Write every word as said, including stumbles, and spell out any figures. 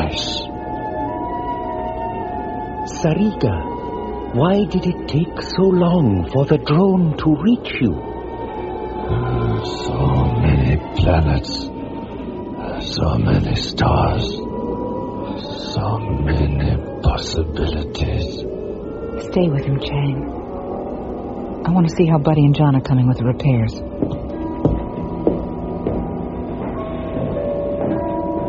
twice. Sariga, why did it take so long for the drone to reach you? Uh, so many planets. So many stars. So many possibilities. Stay with him, Chang. I want to see how Buddy and John are coming with the repairs.